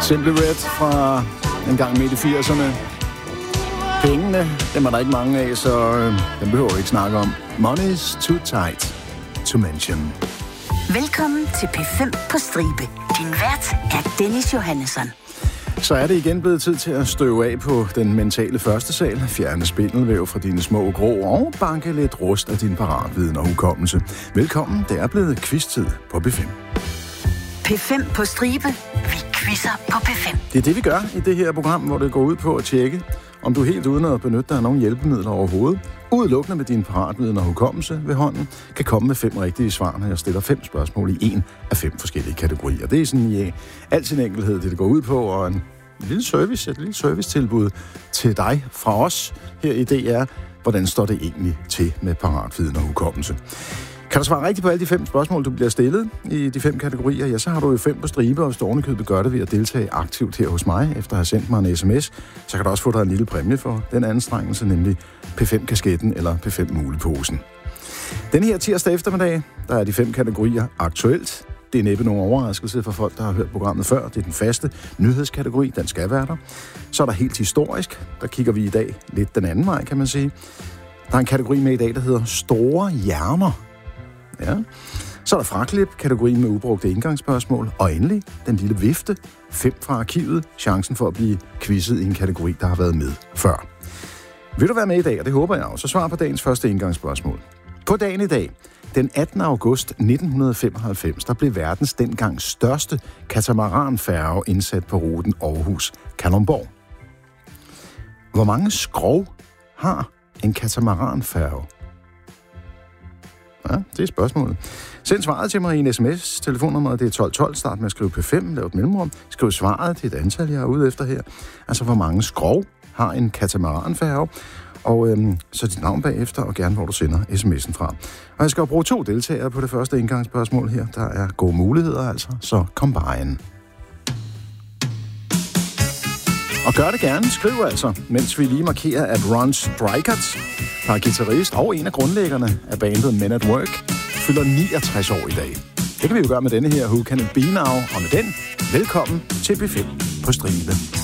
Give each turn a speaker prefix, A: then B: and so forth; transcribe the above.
A: Simply Red fra en gang midt i 80'erne. Pengene, dem er der ikke mange af, så dem behøver vi ikke snakke om. Money's too tight to mention.
B: Velkommen til P5 på stribe. Din vært er Dennis Johannesson.
A: Så er det igen blevet tid til at støve af på den mentale første sal, fjerne spindelvæv fra dine små grå og banke lidt rust af din paratviden og hukommelse. Velkommen, det er blevet quiz-tid på P5.
B: P5 på stribe. Vi quizzer på P5.
A: Det er det, vi gør i det her program, hvor det går ud på at tjekke, om du helt uden at benytte dig af nogle hjælpemidler overhovedet, udelukkende med din paratviden og hukommelse ved hånden, kan komme med 5 rigtige svar, når jeg stiller 5 spørgsmål i en af 5 forskellige kategorier. Det er sådan i al sin enkelhed, det går ud på, og et lille servicetilbud til dig fra os her i DR. Hvordan står det egentlig til med paratviden og hukommelse? Kan du svare rigtigt på alle de 5 spørgsmål, du bliver stillet i de 5 kategorier, ja, så har du jo 5 på stribe, og stående gør det ved at deltage aktivt her hos mig, efter at have sendt mig en sms. Så kan du også få dig en lille præmie for den anstrengelse, nemlig P5-kasketten eller P5-muleposen. Den her tirsdag eftermiddag, der er de 5 kategorier aktuelt. Det er næppe nogen overraskelse for folk, der har hørt programmet før. Det er den faste nyhedskategori, den skal være der. Så er der helt historisk, der kigger vi i dag lidt den anden vej, kan man sige. Der er en kategori med i dag, der hedder Store Hjerner. Ja. Så er der fraklip, kategorien med ubrugte indgangsspørgsmål, og endelig den lille vifte, 5 fra arkivet, chancen for at blive quizzet i en kategori, der har været med før. Vil du være med i dag, og det håber jeg også, så svar på dagens første indgangsspørgsmål. På dagen i dag, den 18. august 1995, der blev verdens dengang største katamaranfærge indsat på ruten Aarhus-Kalundborg. Hvor mange skrog har en katamaranfærge? Ja, det er spørgsmålet. Send svaret til mig i en sms. Telefonnummeret det er 1212. Start med at skrive P5, lav et mellemrum. Skriv svaret til et antal, jeg er ude efter her. Altså, hvor mange skrog har en katamaranfærge? Og så dit navn bagefter, og gerne hvor du sender sms'en fra. Og jeg skal jo bruge 2 deltagere på det første indgangsspørgsmål her. Der er gode muligheder altså, så kom bare ind. Og gør det gerne, skriv altså, mens vi lige markerer, at Ron Strikert, der er guitarist og en af grundlæggerne af bandet Men at Work, fylder 69 år i dag. Det kan vi jo gøre med denne her Who Can It Be Now, og med den, velkommen til P5 på stribe.